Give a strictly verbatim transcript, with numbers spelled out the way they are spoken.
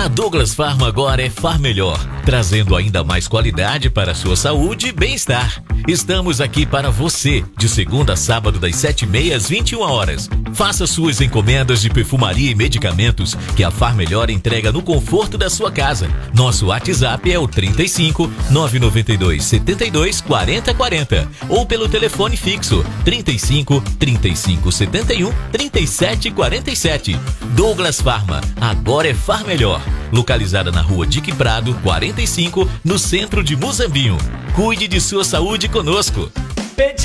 A Douglas Pharma agora é Far Melhor, trazendo ainda mais qualidade para a sua saúde e bem-estar. Estamos aqui para você, de segunda a sábado, das sete e meia às vinte e uma horas. Faça suas encomendas de perfumaria e medicamentos que a Far Melhor entrega no conforto da sua casa. Nosso WhatsApp é o trinta e cinco, nove nove dois, setenta e dois, quarenta quarenta ou pelo telefone fixo trinta e cinco, trinta e cinco, setenta e um, trinta e sete quarenta e sete. Douglas Pharma, agora é Far Melhor. Localizada na rua Dique Prado, quarenta e cinco, no centro de Muzambinho. Cuide de sua saúde conosco.